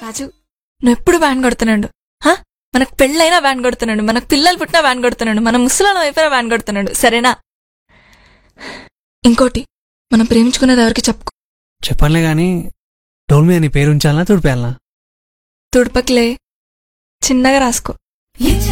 రాజు నువ్వు ఎప్పుడు వ్యాన్ కొడుతున్నాడు. మనకు పెళ్ళైనా వ్యాన్ కొడుతున్నాడు, మనకు పిల్లలు పుట్టినా వ్యాన్ కొడుతున్నాడు, మన ముసలాం అయిపోయినా వ్యాన్ కొడుతున్నాడు. సరేనా? ఇంకోటి, మనం ప్రేమించుకునేది ఎవరికి చెప్పుకో. చెప్పనులే గాని డోల్ మీద నీ పేరు ఉంచాలనా తుడిపేయాలనా? తుడపకిలే, చిన్నగా రాసుకో.